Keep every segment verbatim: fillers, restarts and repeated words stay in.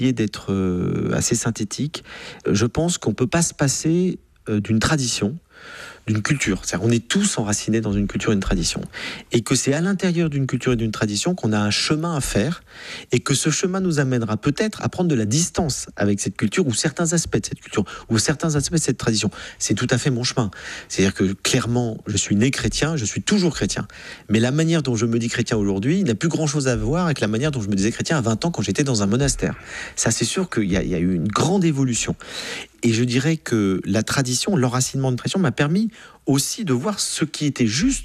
d'être euh, assez synthétique. Je pense qu'on ne peut pas se passer euh, d'une tradition, d'une culture. C'est-à-dire, on est tous enracinés dans une culture et une tradition. Et que c'est à l'intérieur d'une culture et d'une tradition qu'on a un chemin à faire, et que ce chemin nous amènera peut-être à prendre de la distance avec cette culture, ou certains aspects de cette culture, ou certains aspects de cette tradition. C'est tout à fait mon chemin. C'est-à-dire que, clairement, je suis né chrétien, je suis toujours chrétien. Mais la manière dont je me dis chrétien aujourd'hui n'a plus grand-chose à voir avec la manière dont je me disais chrétien à vingt ans quand j'étais dans un monastère. Ça, c'est sûr qu'il y a, il y a eu une grande évolution. Et je dirais que la tradition, l'enracinement de tradition m'a permis aussi de voir ce qui était juste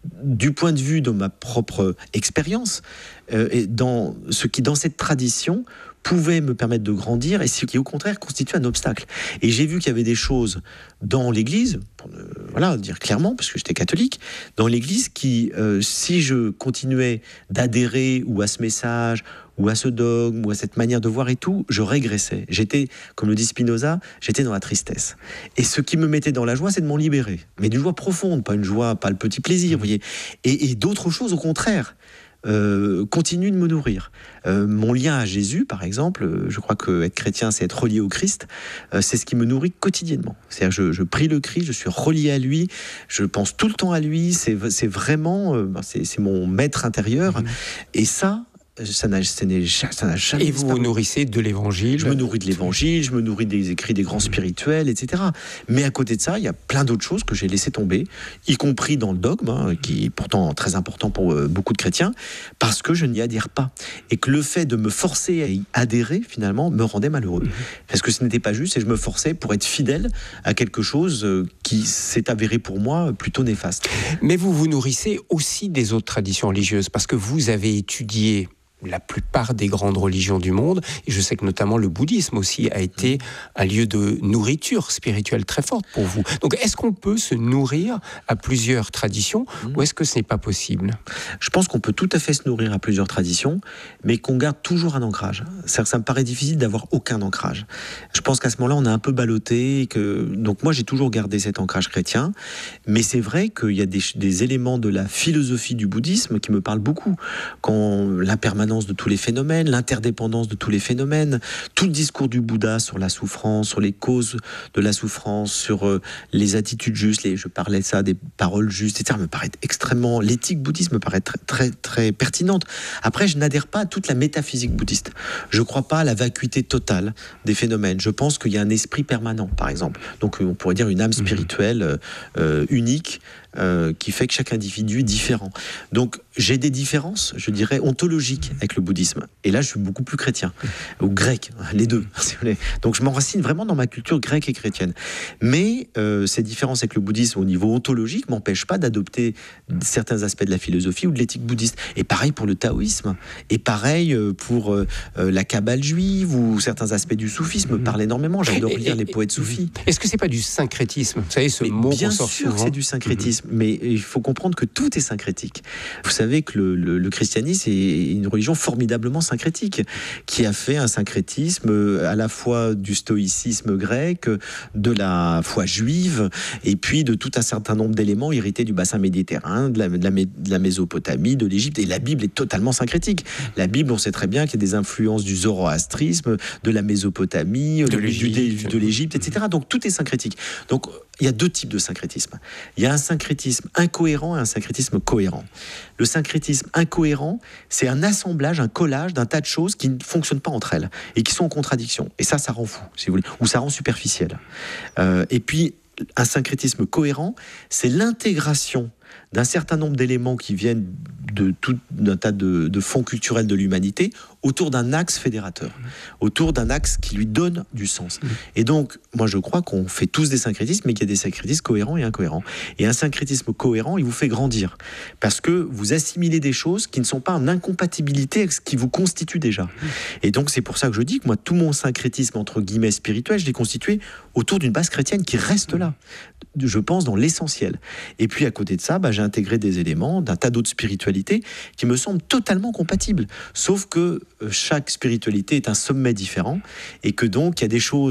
du point de vue de ma propre expérience, euh, et dans ce qui, dans cette tradition, pouvait me permettre de grandir, et ce qui, au contraire, constitue un obstacle. Et j'ai vu qu'il y avait des choses dans l'Église, pour ne, voilà, dire clairement, parce que j'étais catholique, dans l'Église qui, euh, si je continuais d'adhérer ou à ce message, ou à ce dogme, ou à cette manière de voir et tout, je régressais. J'étais, comme le dit Spinoza, j'étais dans la tristesse. Et ce qui me mettait dans la joie, c'est de m'en libérer. Mais d'une joie profonde, pas une joie, pas le petit plaisir, vous voyez. Et, et d'autres choses, au contraire, euh, continuent de me nourrir. Euh, mon lien à Jésus, par exemple, je crois que être chrétien, c'est être relié au Christ, euh, c'est ce qui me nourrit quotidiennement. C'est-à-dire, je, je prie le Christ, je suis relié à lui, je pense tout le temps à lui, c'est, c'est vraiment, euh, c'est, c'est mon maître intérieur. Mmh. Et ça, Ça n'a, ça, n'est, ça n'a jamais Et vous disparu. Vous nourrissez de l'évangile. Je me nourris de l'évangile, je me nourris des écrits des grands spirituels, et cetera. Mais à côté de ça, il y a plein d'autres choses que j'ai laissé tomber, y compris dans le dogme, hein, qui est pourtant très important pour euh, beaucoup de chrétiens, parce que je n'y adhère pas. Et que le fait de me forcer à y adhérer, finalement, me rendait malheureux. Mmh. Parce que ce n'était pas juste, et je me forçais pour être fidèle à quelque chose euh, qui s'est avéré pour moi plutôt néfaste. Mais vous vous nourrissez aussi des autres traditions religieuses, parce que vous avez étudié la plupart des grandes religions du monde, et je sais que notamment le bouddhisme aussi a été un lieu de nourriture spirituelle très forte pour vous. Donc est-ce qu'on peut se nourrir à plusieurs traditions, mmh. ou est-ce que ce n'est pas possible ? Je pense qu'on peut tout à fait se nourrir à plusieurs traditions, mais qu'on garde toujours un ancrage. C'est-à-dire que ça me paraît difficile d'avoir aucun ancrage. Je pense qu'à ce moment-là, on a un peu ballotté, et que... donc moi j'ai toujours gardé cet ancrage chrétien, mais c'est vrai qu'il y a des, des éléments de la philosophie du bouddhisme qui me parlent beaucoup. Quand l'impermanence de tous les phénomènes, l'interdépendance de tous les phénomènes, tout le discours du Bouddha sur la souffrance, sur les causes de la souffrance, sur euh, les attitudes justes, les, je parlais de ça, des paroles justes, et cetera, me paraît extrêmement... L'éthique bouddhiste me paraît très, très, très pertinente. Après, je n'adhère pas à toute la métaphysique bouddhiste. Je ne crois pas à la vacuité totale des phénomènes. Je pense qu'il y a un esprit permanent, par exemple. Donc, on pourrait dire une âme spirituelle euh, unique, Euh, qui fait que chaque individu est différent. Donc j'ai des différences, je dirais, ontologiques avec le bouddhisme. Et là, je suis beaucoup plus chrétien, ou grec, les deux. Si vous voulez. Donc je m'enracine vraiment dans ma culture grecque et chrétienne. Mais euh, ces différences avec le bouddhisme au niveau ontologique m'empêchent pas d'adopter certains aspects de la philosophie ou de l'éthique bouddhiste. Et pareil pour le taoïsme. Et pareil pour euh, la kabbale juive ou certains aspects du soufisme me parlent énormément. J'adore lire les poètes soufis. Est-ce que c'est pas du syncrétisme ? Vous savez, ce Mais mot bien qu'on sort sûr souvent. Que c'est du syncrétisme. Mais il faut comprendre que tout est syncrétique. Vous savez que le, le, le christianisme est une religion formidablement syncrétique, qui a fait un syncrétisme à la fois du stoïcisme grec, de la foi juive, et puis de tout un certain nombre d'éléments hérités du bassin méditerranéen, de la, de la, de la Mésopotamie, de l'Égypte. Et la Bible est totalement syncrétique. La Bible, on sait très bien qu'il y a des influences du zoroastrisme, de la Mésopotamie, de, de l'Égypte, de l'Égypte, et cetera. Donc tout est syncrétique. Donc il y a deux types de syncrétisme. Il y a un syncrétisme incohérent et un syncrétisme cohérent. Le syncrétisme incohérent, c'est un assemblage, un collage d'un tas de choses qui ne fonctionnent pas entre elles et qui sont en contradiction. Et ça, ça rend fou, si vous voulez, ou ça rend superficiel. Euh, et puis, un syncrétisme cohérent, c'est l'intégration d'un certain nombre d'éléments qui viennent de tout un tas de, de fonds culturels de l'humanité autour d'un axe fédérateur, autour d'un axe qui lui donne du sens. Et donc, moi je crois qu'on fait tous des syncrétismes, mais qu'il y a des syncrétismes cohérents et incohérents. Et un syncrétisme cohérent, il vous fait grandir, parce que vous assimilez des choses qui ne sont pas en incompatibilité avec ce qui vous constitue déjà. Et donc c'est pour ça que je dis que moi, tout mon syncrétisme, entre guillemets, spirituel, je l'ai constitué autour d'une base chrétienne qui reste là, je pense, dans l'essentiel. Et puis à côté de ça, bah, j'ai intégré des éléments d'un tas d'autres spiritualités qui me semblent totalement compatibles. Sauf que euh, chaque spiritualité est un sommet différent et que donc il y a des choses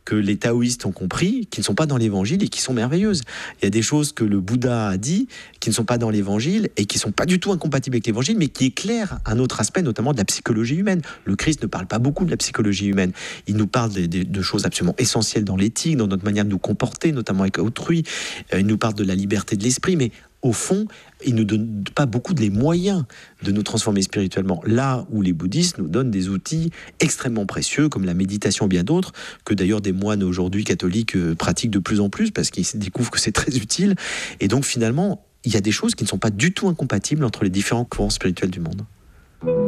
que les taoïstes ont compris, qui ne sont pas dans l'évangile et qui sont merveilleuses. Il y a des choses que le Bouddha a dit qui ne sont pas dans l'évangile et qui ne sont pas du tout incompatibles avec l'évangile, mais qui éclairent un autre aspect, notamment de la psychologie humaine. Le Christ ne parle pas beaucoup de la psychologie humaine. Il nous parle de, de, de choses absolument essentielles dans l'éthique, dans notre manière de nous comporter, notamment avec autrui. Euh, il nous parle de la liberté de l'esprit, mais au fond, il ne nous donne pas beaucoup de les moyens de nous transformer spirituellement. Là où les bouddhistes nous donnent des outils extrêmement précieux, comme la méditation et bien d'autres, que d'ailleurs des moines aujourd'hui catholiques euh, pratiquent de plus en plus, parce qu'ils découvrent que c'est très utile. Et donc finalement, il y a des choses qui ne sont pas du tout incompatibles entre les différents courants spirituels du monde.